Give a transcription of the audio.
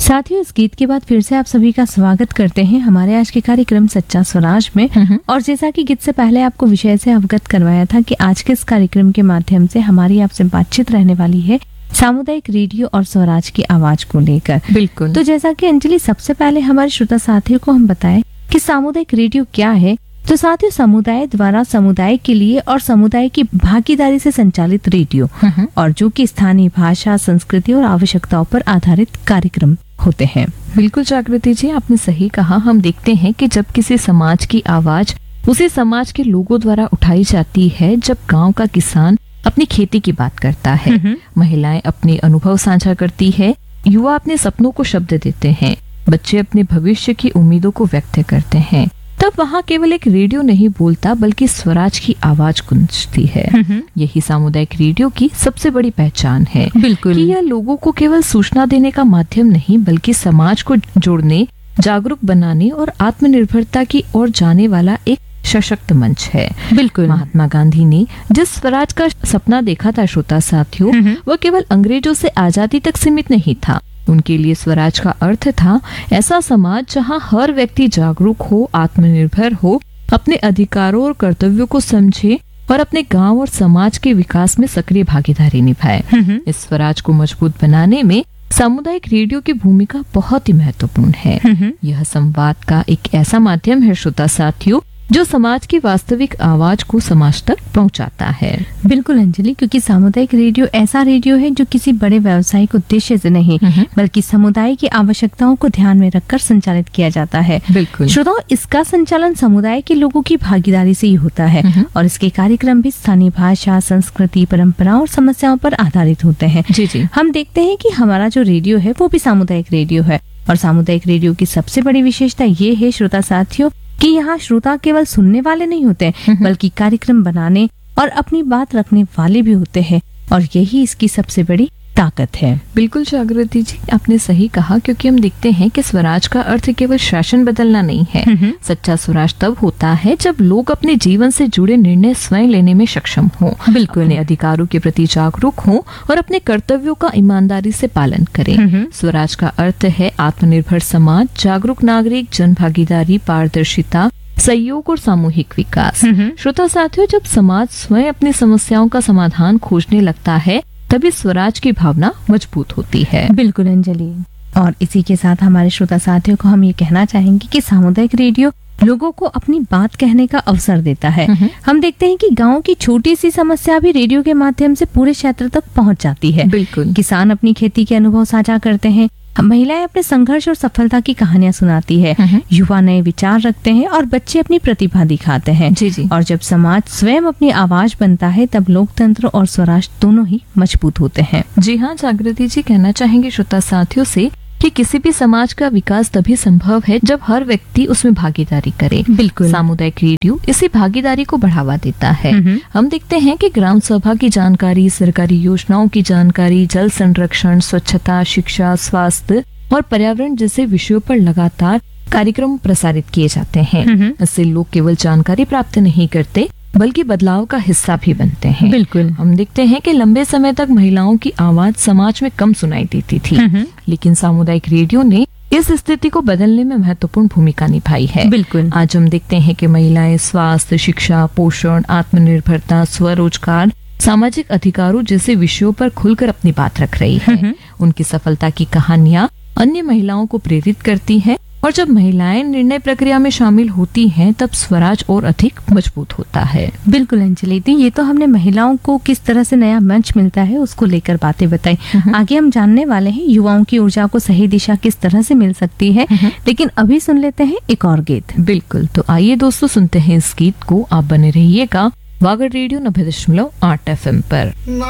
साथियों, इस गीत के बाद फिर से आप सभी का स्वागत करते हैं हमारे आज के कार्यक्रम सच्चा स्वराज में। और जैसा कि गीत से पहले आपको विषय से अवगत करवाया था कि आज के इस कार्यक्रम के माध्यम से हमारी आपसे बातचीत रहने वाली है सामुदायिक रेडियो और स्वराज की आवाज को लेकर। बिल्कुल। तो जैसा कि अंजलि सबसे पहले हमारे श्रोता साथियों को हम बताएं कि सामुदायिक रेडियो क्या है, तो साथियों समुदाय द्वारा समुदाय के लिए और समुदाय की भागीदारी से संचालित रेडियो और जो कि स्थानीय भाषा, संस्कृति और आवश्यकताओं पर आधारित कार्यक्रम होते हैं। बिल्कुल जागृति जी, आपने सही कहा। हम देखते हैं कि जब किसी समाज की आवाज उसी समाज के लोगों द्वारा उठाई जाती है, जब गांव का किसान अपनी खेती की बात करता है, महिलाएं अपने अनुभव साझा करती है, युवा अपने सपनों को शब्द देते हैं, बच्चे अपने भविष्य की उम्मीदों को व्यक्त करते हैं, तब वहाँ केवल एक रेडियो नहीं बोलता बल्कि स्वराज की आवाज गूंजती है। यही सामुदायिक रेडियो की सबसे बड़ी पहचान है। बिल्कुल कि यह लोगों को केवल सूचना देने का माध्यम नहीं बल्कि समाज को जोड़ने, जागरूक बनाने और आत्मनिर्भरता की ओर जाने वाला एक सशक्त मंच है। बिल्कुल। महात्मा गांधी ने जिस स्वराज का सपना देखा था श्रोता साथियों, वह केवल अंग्रेजों से आजादी तक सीमित नहीं था। उनके लिए स्वराज का अर्थ था ऐसा समाज जहां हर व्यक्ति जागरूक हो, आत्मनिर्भर हो, अपने अधिकारों और कर्तव्यों को समझे और अपने गांव और समाज के विकास में सक्रिय भागीदारी निभाए। इस स्वराज को मजबूत बनाने में सामुदायिक रेडियो की भूमिका बहुत ही महत्वपूर्ण है। यह संवाद का एक ऐसा माध्यम है श्रोता साथियों जो समाज की वास्तविक आवाज को समाज तक पहुंचाता है। बिल्कुल अंजलि, क्योंकि सामुदायिक रेडियो ऐसा रेडियो है जो किसी बड़े व्यावसायिक उद्देश्य से नहीं बल्कि समुदाय की आवश्यकताओं को ध्यान में रखकर संचालित किया जाता है। बिल्कुल। श्रोताओं, इसका संचालन समुदाय के लोगों की भागीदारी से ही होता है और इसके कार्यक्रम भी स्थानीय भाषा, संस्कृति, परंपराओं और समस्याओं पर आधारित होते हैं। जी। हम देखते हैं कि हमारा जो रेडियो है वो भी सामुदायिक रेडियो है और सामुदायिक रेडियो की सबसे बड़ी विशेषता ये है श्रोता साथियों कि यहाँ श्रोता केवल सुनने वाले नहीं होते बल्कि कार्यक्रम बनाने और अपनी बात रखने वाले भी होते हैं और यही इसकी सबसे बड़ी ताकत है। बिल्कुल जागृति जी, आपने सही कहा, क्योंकि हम देखते हैं कि स्वराज का अर्थ केवल शासन बदलना नहीं है। सच्चा स्वराज तब होता है जब लोग अपने जीवन से जुड़े निर्णय स्वयं लेने में सक्षम हों, बिल्कुल, अपने अधिकारों के प्रति जागरूक हों और अपने कर्तव्यों का ईमानदारी से पालन करें। स्वराज का अर्थ है आत्मनिर्भर समाज, जागरूक नागरिक, जन भागीदारी, पारदर्शिता, सहयोग और सामूहिक विकास। श्रोता साथियों, जब समाज स्वयं अपनी समस्याओं का समाधान खोजने लगता है तभी स्वराज की भावना मजबूत होती है। बिल्कुल अंजलि, और इसी के साथ हमारे श्रोता साथियों को हम ये कहना चाहेंगे कि सामुदायिक रेडियो लोगों को अपनी बात कहने का अवसर देता है। हम देखते हैं कि गांव की छोटी सी समस्या भी रेडियो के माध्यम से पूरे क्षेत्र तक पहुंच जाती है। बिल्कुल। किसान अपनी खेती के अनुभव साझा करते हैं, महिलाएं अपने संघर्ष और सफलता की कहानियां सुनाती है, युवा नए विचार रखते हैं और बच्चे अपनी प्रतिभा दिखाते हैं। जी। और जब समाज स्वयं अपनी आवाज बनता है तब लोकतंत्र और स्वराज दोनों ही मजबूत होते हैं। जी हाँ जागृति जी, कहना चाहेंगे श्रोता साथियों से कि किसी भी समाज का विकास तभी संभव है जब हर व्यक्ति उसमें भागीदारी करे। बिल्कुल। सामुदायिक रेडियो इसी भागीदारी को बढ़ावा देता है। हम देखते हैं कि ग्राम सभा की जानकारी, सरकारी योजनाओं की जानकारी, जल संरक्षण, स्वच्छता, शिक्षा, स्वास्थ्य और पर्यावरण जैसे विषयों पर लगातार कार्यक्रम प्रसारित किए जाते हैं। इससे लोग केवल जानकारी प्राप्त नहीं करते बल्कि बदलाव का हिस्सा भी बनते हैं। बिल्कुल। हम देखते हैं कि लंबे समय तक महिलाओं की आवाज समाज में कम सुनाई देती थी, लेकिन सामुदायिक रेडियो ने इस स्थिति को बदलने में महत्वपूर्ण भूमिका निभाई है। बिल्कुल। आज हम देखते हैं कि महिलाएं स्वास्थ्य, शिक्षा, पोषण, आत्मनिर्भरता, स्वरोजगार, सामाजिक अधिकारों जैसे विषयों पर खुलकर अपनी बात रख रही है। उनकी सफलता की कहानियां अन्य महिलाओं को प्रेरित करती है और जब महिलाएं निर्णय प्रक्रिया में शामिल होती हैं तब स्वराज और अधिक मजबूत होता है। बिल्कुल अंजलि, ये तो हमने महिलाओं को किस तरह से नया मंच मिलता है उसको लेकर बातें बताई। आगे हम जानने वाले हैं युवाओं की ऊर्जा को सही दिशा किस तरह से मिल सकती है, लेकिन अभी सुन लेते हैं एक और गीत। बिल्कुल, तो आइए दोस्तों सुनते हैं इस गीत को। आप बने रहिएगा वागड़ रेडियो 90.8 FM पर।